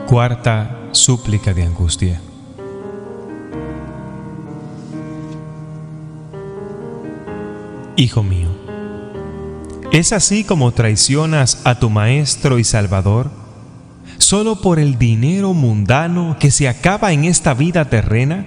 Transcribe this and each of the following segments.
Cuarta súplica de angustia. Hijo mío, ¿es así como traicionas a tu Maestro y Salvador? ¿Solo por el dinero mundano que se acaba en esta vida terrena?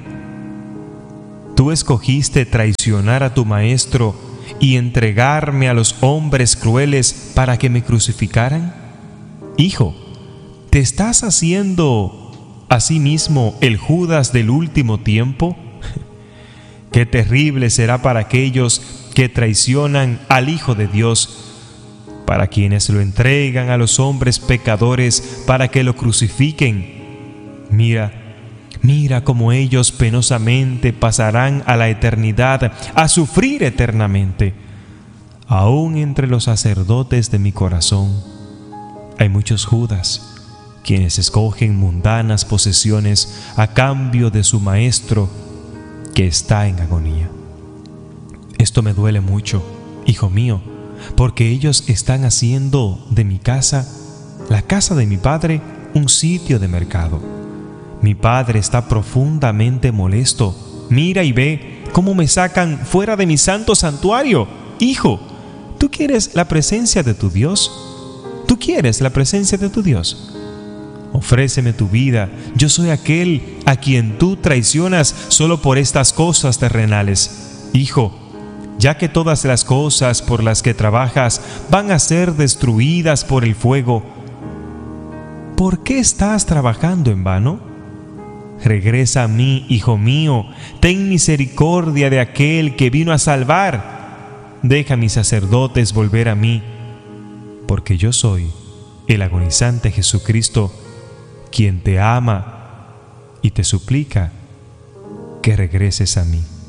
¿Tú escogiste traicionar a tu Maestro y entregarme a los hombres crueles para que me crucificaran? Hijo, ¿te estás haciendo a sí mismo el Judas del último tiempo? Qué terrible será para aquellos que traicionan al Hijo de Dios, para quienes lo entregan a los hombres pecadores para que lo crucifiquen. Mira cómo ellos penosamente pasarán a la eternidad, a sufrir eternamente. Aún entre los sacerdotes de mi corazón hay muchos Judas, quienes escogen mundanas posesiones a cambio de su Maestro que está en agonía. Esto me duele mucho, hijo mío, porque ellos están haciendo de mi casa, la casa de mi Padre, un sitio de mercado. Mi Padre está profundamente molesto. Mira y ve cómo me sacan fuera de mi santo santuario. Hijo, ¿tú quieres la presencia de tu Dios? ¿Tú quieres la presencia de tu Dios? Ofréceme tu vida. Yo soy aquel a quien tú traicionas solo por estas cosas terrenales. Hijo, ya que todas las cosas por las que trabajas van a ser destruidas por el fuego, ¿por qué estás trabajando en vano? Regresa a mí, hijo mío. Ten misericordia de aquel que vino a salvar. Deja a mis sacerdotes volver a mí, porque yo soy el agonizante Jesucristo, quien te ama y te suplica que regreses a mí.